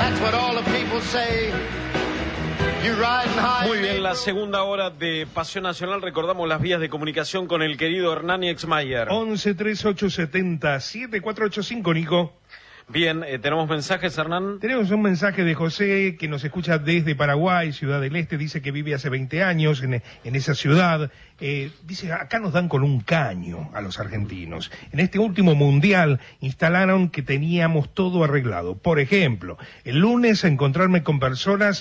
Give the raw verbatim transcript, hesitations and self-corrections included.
Muy bien, la segunda hora de Pasión Nacional. Recordamos las vías de comunicación con el querido Hernani Exmayer. once, treinta y ocho, setenta, setenta y cuatro ochenta y cinco, Nico. Bien, eh, ¿tenemos mensajes, Hernán? Tenemos un mensaje de José, que nos escucha desde Paraguay, Ciudad del Este. Dice que vive hace veinte años en, en esa ciudad. Eh, dice, acá nos dan con un caño a los argentinos. En este último mundial instalaron que teníamos todo arreglado. Por ejemplo, el lunes encontrarme con personas